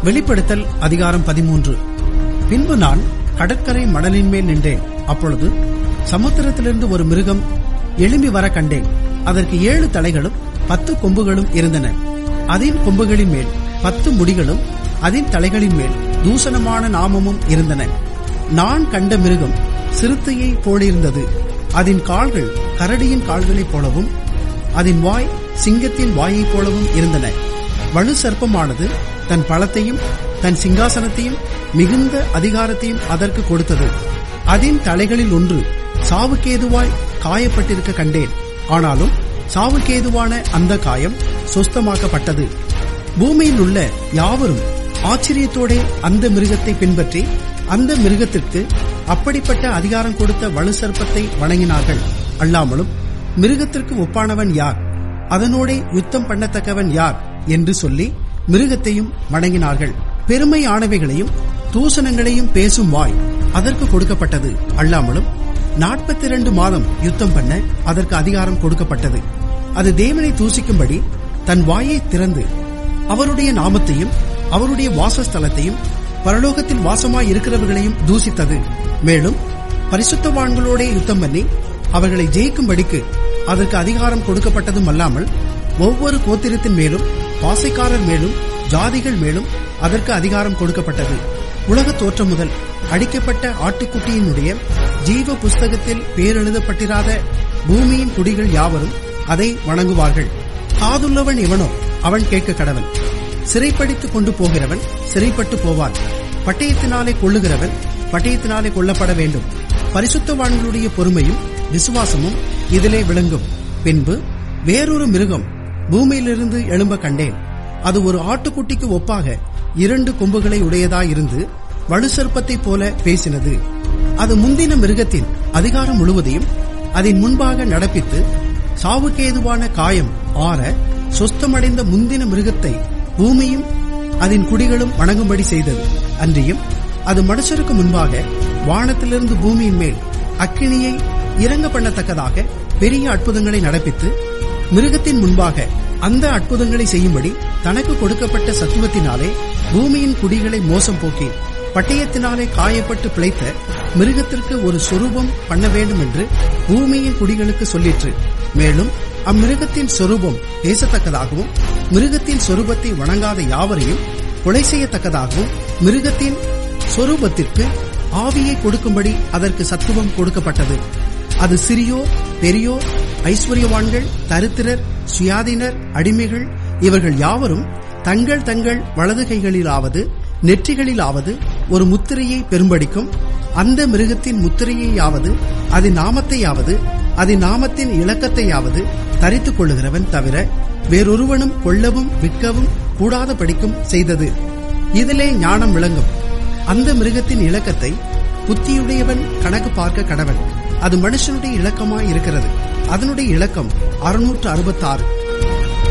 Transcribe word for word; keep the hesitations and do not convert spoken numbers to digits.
வெளிப்படுத்தல் அதிகாரம் பதிமூன்று. பின்பு நான் கடற்கரை மணலின் மேல் நின்றேன். அப்பொழுது சமுத்திரத்திலிருந்து ஒரு மிருகம் எழும்பி வர கண்டேன். அதற்கு ஏழு தலைகளும் பத்து கொம்புகளும் இருந்தன. அதன் கொம்புகளின் மேல் பத்து முடிகளும் அதன் தலைகளின் மேல் தூசணமான நாமமும் இருந்தன. நான் கண்ட மிருகம் சிறுத்தையை போலிருந்தது. அதன் கால்கள் கரடியின் கால்களைப் போலவும் அதன் வாய் சிங்கத்தின் வாயைப் போலவும் இருந்தன. வலு சர்ப்பமானது தன் பலத்தையும் தன் சிங்காசனத்தையும் மிகுந்த அதிகாரத்தையும் அதற்கு கொடுத்தது. அதன் தலைகளில் ஒன்று சாவுக்கேதுவாய் காயப்பட்டிருக்க கண்டேன். ஆனாலும் சாவுக்கேதுவான அந்த காயம் சொஸ்தமாக்கப்பட்டது. பூமியில் உள்ள யாவரும் ஆச்சரியத்தோட அந்த மிருகத்தை பின்பற்றி அந்த மிருகத்திற்கு அப்படிப்பட்ட அதிகாரம் கொடுத்த வலு சர்ப்பத்தை வணங்கினார்கள். அல்லாமலும் மிருகத்திற்கு ஒப்பானவன் யார், அதனோடே யுத்தம் பண்ணத்தக்கவன் யார் என்று சொல்லி மிருகத்தையும் வணங்கினார்கள். பெருமையானவைகளையும் தூசணங்களையும் பேசும் வாய் அதற்கு கொடுக்கப்பட்டது. அல்லாமலும் நாற்பத்தி இரண்டு மாதம் யுத்தம் பண்ண அதற்கு அதிகாரம் கொடுக்கப்பட்டது. அது தேவனை தூசிக்கும்படி தன் வாயை திறந்து அவருடைய நாமத்தையும் அவருடைய வாசஸ்தலத்தையும் பரலோகத்தில் வாசமாய் இருக்கிறவர்களையும் தூசித்தது. மேலும் பரிசுத்தவான்களோட யுத்தம் பண்ணி அவர்களை ஜெயிக்கும்படிக்கு அதற்கு அதிகாரம் கொடுக்கப்பட்டதும் அல்லாமல் ஒவ்வொரு கோத்திரத்தின் மேலும் பாசைக்காரர் மேலும் ஜாதிகள் மேலும் அதற்கு அதிகாரம் கொடுக்கப்பட்டது. உலக தோற்றம் முதல் அடிக்கப்பட்ட ஆட்டுக்குட்டியினுடைய ஜீவ புஸ்தகத்தில் பேரெழுதப்பட்டிராத பூமியின் குடிகள் யாவரும் அதை வணங்குவார்கள். காதுள்ளவன் எவனோ அவன் கேட்க கடவன். சிறைப்படித்துக் கொண்டு போகிறவன் சிறைப்பட்டு போவான். பட்டயத்தினாலே கொள்ளுகிறவன் பட்டயத்தினாலே கொல்லப்பட வேண்டும். பரிசுத்தவான்களுடைய பொறுமையும் விசுவாசமும் இதிலே விளங்கும். பின்பு வேறொரு மிருகம் பூமியிலிருந்து எழும்ப கண்டேன். அது ஒரு ஆட்டுக்குட்டிக்கு ஒப்பாக இரண்டு கொம்புகளை உடையதாயிருந்து வலு சர்ப்பத்தைப் போல பேசினது. அது முந்தின மிருகத்தின் அதிகாரம் முழுவதையும் அதன் முன்பாக நடப்பித்து சாவுக்கேதுவான காயம் ஆற சொஸ்தமடைந்த முந்தின மிருகத்தை பூமியும் அதன் குடிகளும் வணங்கும்படி செய்தது. அன்றியும் அது மனுஷருக்கு முன்பாக வானத்திலிருந்து பூமியின் மேல் அக்கினியை இறங்க பண்ணத்தக்கதாக பெரிய அற்புதங்களை நடப்பித்து மிருகத்தின் முன்பாக அந்த அற்புதங்களை செய்யும்படி தனக்கு கொடுக்கப்பட்ட சத்துவத்தினாலே பூமியின் குடிகளை மோசம் போக்கி பட்டயத்தினாலே காயப்பட்டு பிழைத்த மிருகத்திற்கு ஒரு சொரூபம் பண்ண வேண்டும் என்று பூமியின் குடிகளுக்கு சொல்லிற்று. மேலும் அம்மிருகத்தின் சொரூபம் பேசத்தக்கதாகவும் மிருகத்தின் சொரூபத்தை வணங்காத யாவரையும் கொலை செய்யத்தக்கதாகவும் மிருகத்தின் சொரூபத்திற்கு ஆவியை கொடுக்கும்படி அதற்கு சத்துவம் கொடுக்கப்பட்டது. அது சிறியோ பெரியோ ஐஸ்வர்யவான்கள் தரித்திரர் சுயாதீனர் அடிமைகள் இவர்கள் யாவரும் தங்கள் தங்கள் வலது கைகளிலாவது நெற்றிகளிலாவது ஒரு முத்திரையை பெரும்படிக்கும் அந்த மிருகத்தின் முத்திரையையாவது அதன் நாமத்தையாவது அதன் நாமத்தின் இலக்கத்தையாவது தரித்துக் கொள்ளுகிறவன் தவிர வேறொருவனும் கொள்ளவும் விற்கவும் கூடாத படிக்கும் செய்தது. இதிலே ஞானம் விளங்கும். அந்த மிருகத்தின் இலக்கத்தை புத்தியுடையவன் கணக்கு பார்க்க கடவன். அது மனுஷனுடைய இலக்கமாய் இருக்கிறது. அதனுடைய இலக்கம் அறுநூற்று அறுபத்தாறு.